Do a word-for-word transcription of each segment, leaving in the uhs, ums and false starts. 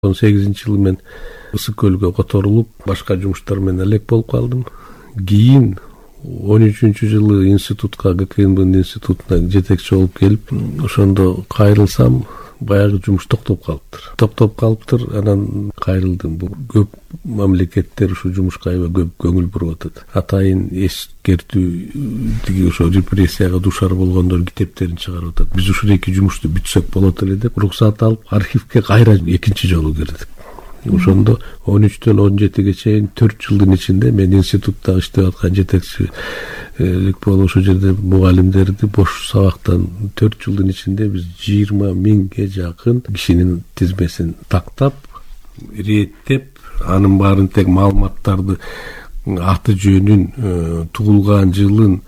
он сегизинчи жылы мен Ысык көлгө которулуп башка жумуштар менен элек болуп калдым. Кийин он үчүнчү жылы институтка, ГКНБ институтуна жетекчи болуп келип, ошондо кайрылсам баягы жумуш токтоп калыптыр. Токтоп калыптыр, анан кайрылдым. Бул көп мамлекеттер ушу жумушка аябай көп көңүл буруп атат. Атайын эскертүү тиги ошо репрессияга дуушар болгондор китептерин чыгарып атат. Биз ушул эки жумушту бүтсөк болот эле деп уруксат алып, архивге кайра экинчи жолу кирдик. Ошондо он үчтөн он жетиге чейин төрт жылдын ичинде мен институтта иштеп аткан жетекчилик болуп ошол жерде мугалимдерди бош сабактан төрт жылдын ичинде биз жыйырма миңге жакын кишинин тизмесин тактап, иреттеп, анын баарын тег маалыматтарды аты жөнүн, туулган жылын,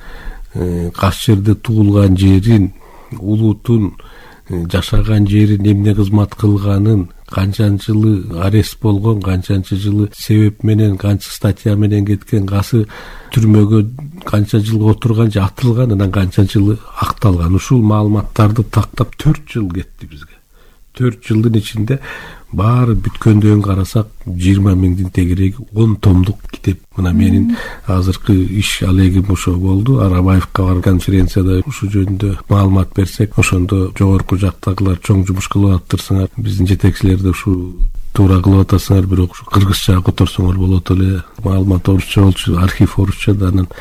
кайсы жерде туулган жерин, улутун, жашаган жерин, эмне кызмат кылганын, канчанчы жылы арест болгон, канчанчы жылы себеп менен, канча статья менен кеткен, кайсы түрмөгө канча жыл отурган же атылган, анан канчанчы жылы акталган. Ушул маалыматтарды тактап төрт жыл кетти бизге. төрт жылдын ичинде баары бүткөндөн карасак жыйырма миңдин тегереги он томдук китеп. Мына менин азыркы иш алегим ошо болду. Арабаевка барып конференцияда ушул жөнүндө маалымат берсек, ошондо жогорку жактагылар чоң жумуш кылып атыптырсыңар, биздин жетекчилерди ушу туура кылып атасыңар, бирок ушу кыргызча которсоңор болот эле. Маалымат орусча болчу, архив орусча да. Анан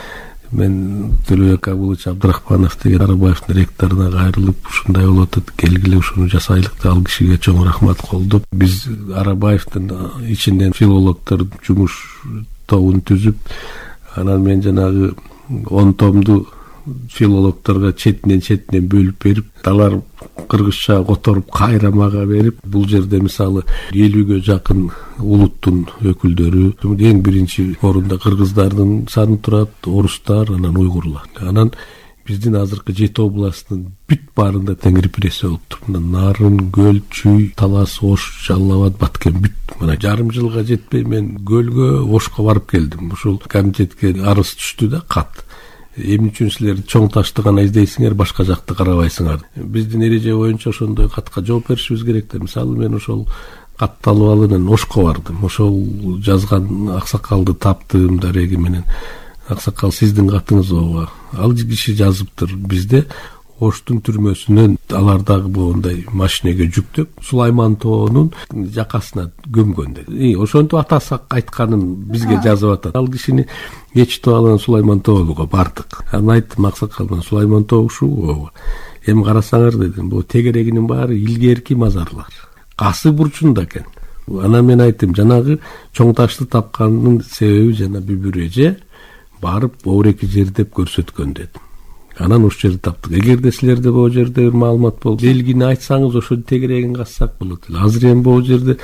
мен Төлөбек Абылович Абдрахманов деген Арабаевдин ректоруна кайрылып, ушундай болуп атат, келгиле ушуну жасайлык деп, ал кишиге чоң рахмат колдоп, биз Арабаевдин ичинен филологдор жумуш тобун түзүп, анан мен жанагы он томду филологдорго четинен четинен бөлүп берип, алар кыргызча которуп кайра мага берип, бул жерде мисалы элүүгө жакын улуттун өкүлдөрү, эң биринчи орунда кыргыздардын саны турат, орустар, анан уйгурлар. Анан биздин азыркы жети областтын бүт баарында тең репрессия болуптур. Нарын, Көл, Чүй, Талас, Ош, Жалал Абад, Баткен бүт. Мына жарым жылга жетпей мен Көлгө, Ошко барып келдим. Ушул комитетке арыз түштү да, кат. Эмне үчүн силер чоң ташты гана издейсиңер, башка жакты карабайсыңар. Биздин эреже боюнча ошондой катка жооп беришибиз керек да. Мисалы мен ошол катты алып алып Ошко бардым. Ошол жазган аксакалды таптым дареги менен. Аксакал, сиздин катыңыз ооба. Ал киши жазыптыр бизде Оштун түрмөсүнөн алардагы боундай машинеге жүктөп, Сулайман тоонун жакасына көмгөн деди. Ошонтип атасы айтканын бизге жазып атат. Ал кишини ечитип алган Сулайман тоого бардык. Анан айттым аксакалдан, Сулайман тоо ушул ооба. Эми карасаңар дедим, бул тегерегинин баары илгерки мазарлар. Касы бурчунда экен. Анан мен айттым, жанагы чоң ташты тапкандын себеби жана бүбүр эже барып оореки жер деп көрсөткөн дедим. Анан ошол жерди таптык. Эгерде силерде бул жерде бир маалымат болуп, белгини айтсаңыз, ошол тегерегин казсак болот эле. Азыр эми бул жерде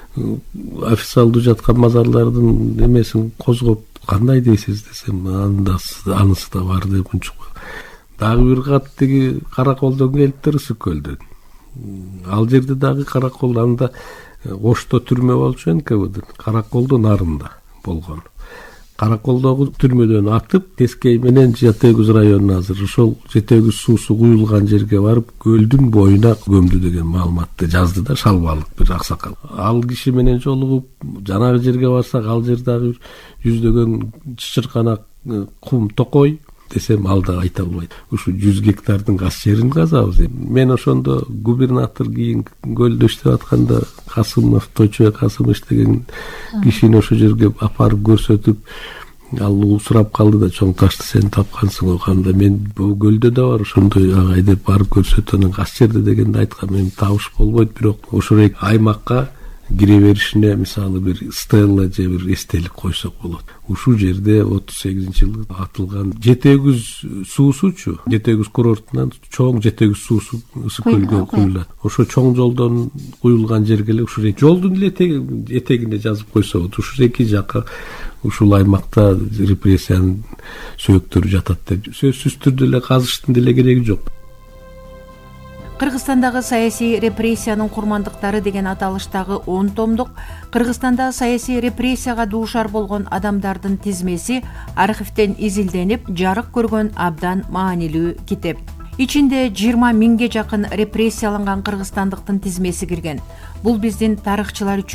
официалдуу жаткан мазарлардын эмесин козгоп кандай дейсиз десем, анда анысы да бар деп унчук. Дагы бир кат тиги Караколдон келиптир, Ысык көлдөн. Ал жерде дагы Каракол, анда Ошто түрмө болчу эн ка бэ, Караколдо нарында болгон. Караколдогу түрмөдөн атып, Тескей менен Жети Өгүз районуна азыр ошол Жети Өгүз суусу куюлган жерге барып, көлдүн боюна көмдү деген маалыматты жазды да, шалбарлык бир аксакал. Ал киши менен жолугуп, жанагы жерге барсак, ал жердагы жүздөгөн чычырканак, кум, токой десем, ал да айта албайт. Ушу жүз гектардын кас жерин казабыз. Мен ошондо губернатор кийин көлдө иштеп атканда Касымов, Тойчубек Касымович деген кишини ошол жерге апарып көрсөтүп, ал сурап калды да, чоң ташты сен тапкансың го, кандай мен бул көлдө да бар ошондой агай деп барып көрсөтөнүн кас жерде дегенди айткам. Мен табыш болбойт, бирок ошол аймакка кире беришине мисалы бир стелла же бир эстелик койсок болот. Ушул жерде отуз сегизинчи жылы атылган Жети Өгүз суусучу, Жети Өгүз курортунан чоң Жети Өгүз суусу Ысык көлгө куюлат. Ошо чоң жолдон куюлган жерге эле ушул жолдун эле этегине жазып койсо болот. Ушул эки жакка ушул аймакта репрессиянын сөөктөрү жатат деп сөзсүз түрдө эле казыштын деле кереги жок. Кыргызстандагы саясий репрессиянын курмандыктары деген аталыштагы он томдук Кыргызстанда саясий репрессияга дуушар болгон адамдардын тизмеси архивден изилденип, жарык көргөн абдан маанилүү китеп. Ичинде жыйырма миңге жакын репрессияланган кыргызстандыктын тизмеси кирген. бул биздин тарыхчылар үчүн